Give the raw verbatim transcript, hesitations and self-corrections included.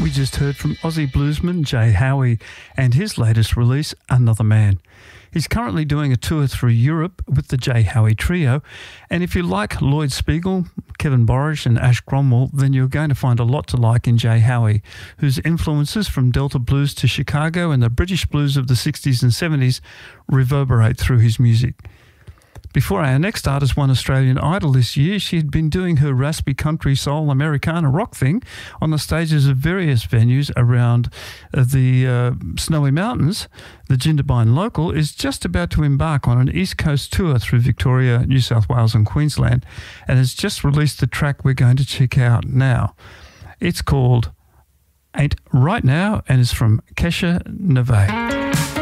we just heard from Aussie bluesman Jay Howie and his latest release, Another Man. He's currently doing a tour through Europe with the Jay Howie Trio, and if you like Lloyd Spiegel, Kevin Borish and Ash Cromwell, then you're going to find a lot to like in Jay Howie, whose influences from Delta blues to Chicago and the British blues of the sixties and seventies reverberate through his music. Before our next artist won Australian Idol this year, she had been doing her raspy country soul Americana rock thing on the stages of various venues around uh, the uh, Snowy Mountains. The Jindabyne local is just about to embark on an East Coast tour through Victoria, New South Wales and Queensland, and has just released the track we're going to check out now. It's called Ain't Right Now and is from Kesha Neve.